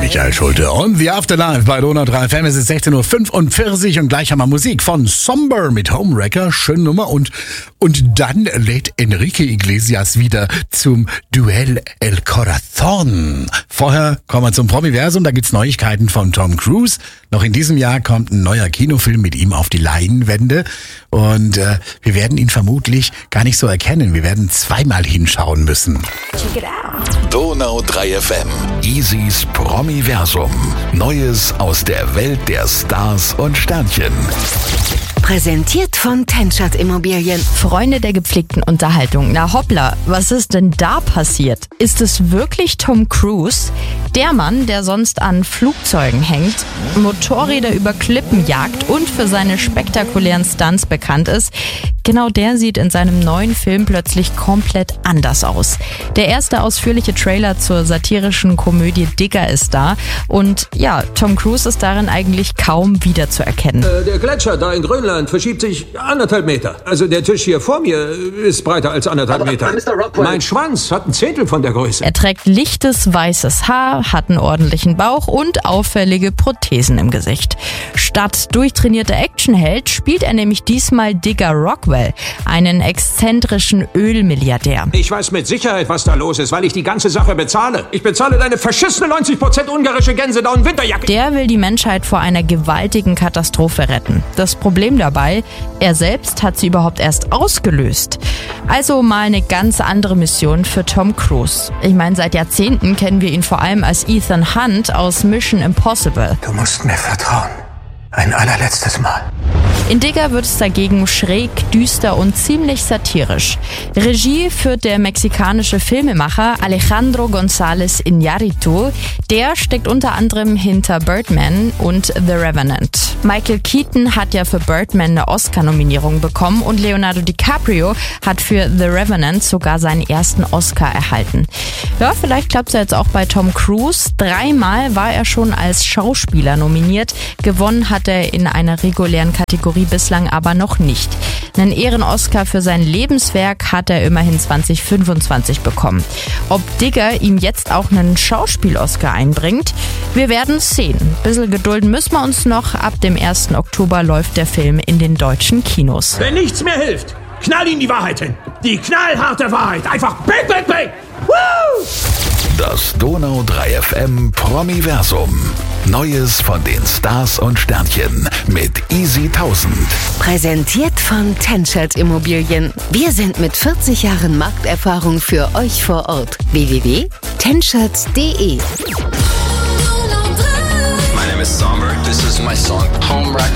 Michael Schulte und The Afterlife bei Donau 3 FM. Es ist 16.45 Uhr und gleich haben wir Musik von Somber mit Homewrecker. Schöne Nummer. Und dann lädt Enrique Iglesias wieder zum Duell El Corazón. Vorher kommen wir zum Promiversum. Da gibt's Neuigkeiten von Tom Cruise. Noch in diesem Jahr kommt ein neuer Kinofilm mit ihm auf die Leinwände. Und wir werden ihn vermutlich gar nicht so erkennen. Wir werden zweimal hinschauen müssen. Check it out. Donau 3 FM. Easys Promiversum. Neues aus der Welt der Stars und Sternchen. Präsentiert von Tenschert Immobilien. Freunde der gepflegten Unterhaltung. Na hoppla, was ist denn da passiert? Ist es wirklich Tom Cruise? Der Mann, der sonst an Flugzeugen hängt, Motorräder über Klippen jagt und für seine spektakulären Stunts bekannt ist, genau der sieht in seinem neuen Film plötzlich komplett anders aus. Der erste ausführliche Trailer zur satirischen Komödie Digger ist da und ja, Tom Cruise ist darin eigentlich kaum wiederzuerkennen. Der Gletscher da in Grönland verschiebt sich 1,5 Meter. Also der Tisch hier vor mir ist breiter als 1,5 Meter. Mein Schwanz hat 1/10 von der Größe. Er trägt lichtes weißes Haar, hat einen ordentlichen Bauch und auffällige Prothesen im Gesicht. Statt durchtrainierter Actionheld spielt er nämlich diesmal Digger Rockwell, einen exzentrischen Ölmilliardär. Ich weiß mit Sicherheit, was da los ist, weil ich die ganze Sache bezahle. Ich bezahle deine verschissene 90% ungarische Gänsedown-Winterjacke. Der will die Menschheit vor einer gewaltigen Katastrophe retten. Das Problem dabei, er selbst hat sie überhaupt erst ausgelöst. Also mal eine ganz andere Mission für Tom Cruise. Ich meine, seit Jahrzehnten kennen wir ihn vor allem als Ethan Hunt aus Mission Impossible. Du musst mir vertrauen. Ein allerletztes Mal. In Digger wird es dagegen schräg, düster und ziemlich satirisch. Regie führt der mexikanische Filmemacher Alejandro González Iñárritu. Der steckt unter anderem hinter Birdman und The Revenant. Michael Keaton hat ja für Birdman eine Oscar-Nominierung bekommen und Leonardo DiCaprio hat für The Revenant sogar seinen ersten Oscar erhalten. Ja, vielleicht klappt es ja jetzt auch bei Tom Cruise. 3-mal war er schon als Schauspieler nominiert. Gewonnen hat er in einer regulären Kategorie bislang aber noch nicht. Einen Ehren-Oscar für sein Lebenswerk hat er immerhin 2025 bekommen. Ob Digger ihm jetzt auch einen Schauspiel-Oscar einbringt, wir werden es sehen. Ein bisschen gedulden müssen wir uns noch. Ab dem 1. Oktober läuft der Film in den deutschen Kinos. Wenn nichts mehr hilft, knall ihm die Wahrheit hin. Die knallharte Wahrheit. Einfach bang, bang, bang. Woo! Das Donau 3 FM Promiversum. Neues von den Stars und Sternchen mit Easy 1000. Präsentiert von Tenschert Immobilien. Wir sind mit 40 Jahren Markterfahrung für euch vor Ort. www.tenschert.de. My name is Somber. This is my song